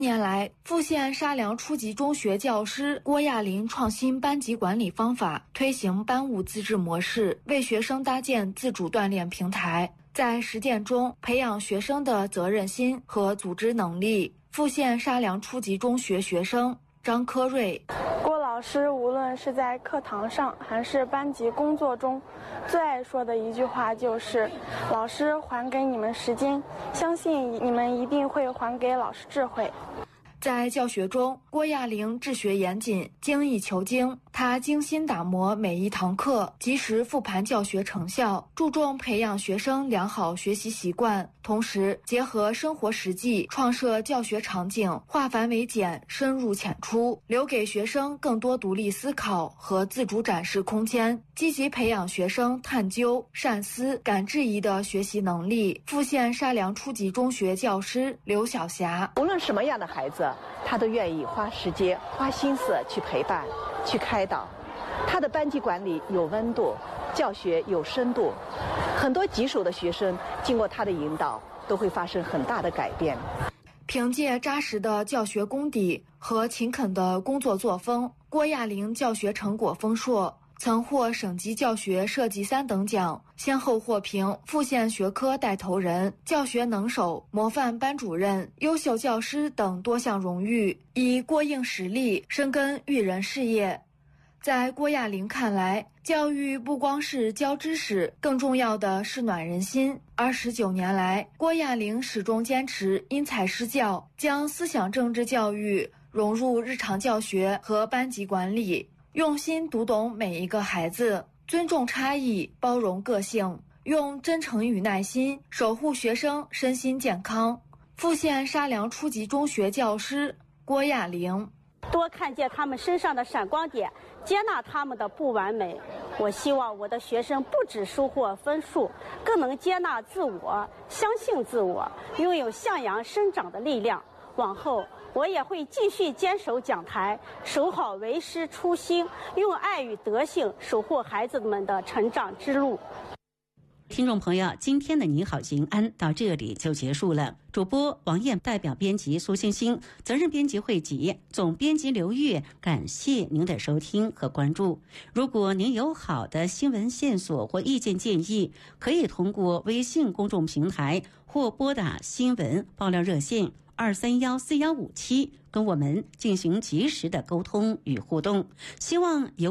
年来，富县沙梁初级中学教师郭亚林创新班级管理方法，推行班务自治模式，为学生搭建自主锻炼平台，在实践中培养学生的责任心和组织能力。富县沙梁初级中学学生张科瑞： 郭老师无论是在课堂上还是班级工作中，最爱说的一句话就是“老师还给你们时间，相信你们一定会还给老师智慧”。 在教学中，郭亚玲治学严谨，精益求精。她精心打磨每一堂课，及时复盘教学成效，注重培养学生良好学习习惯，同时结合生活实际，创设教学场景，化繁为简，深入浅出，留给学生更多独立思考和自主展示空间，积极培养学生探究、善思、敢质疑的学习能力。富县沙梁初级中学教师刘晓霞： 无论什么样的孩子，他都愿意花时间、花心思去陪伴、去开导。他的班级管理有温度，教学有深度，很多棘手的学生经过他的引导，都会发生很大的改变。 凭借扎实的教学功底和勤恳的工作作风，郭亚玲教学成果丰硕，曾获省级教学设计3等奖，先后获评富县学科带头人、教学能手、模范班主任、优秀教师等多项荣誉，以过硬实力深耕育人事业。在郭亚玲看来，教育不光是教知识，更重要的是暖人心。29年来，郭亚玲始终坚持因材施教，将思想政治教育融入日常教学和班级管理，用心读懂每一个孩子，尊重差异，包容个性，用真诚与耐心守护学生身心健康。富县沙梁初级中学教师郭亚玲： 多看见他们身上的闪光点，接纳他们的不完美。我希望我的学生不只收获分数，更能接纳自我，相信自我，拥有向阳生长的力量。往后我也会继续坚守讲台，守好为师初心，用爱与德性守护孩子们的成长之路。 听众朋友，今天的你好邢安到这里就结束了。主播王艳，代表编辑苏星星，责任编辑惠吉，总编辑刘月，感谢您的收听和关注。如果您有好的新闻线索或意见建议，可以通过微信公众平台或拨打新闻爆料热线2314157跟我们进行及时的沟通与互动。希望有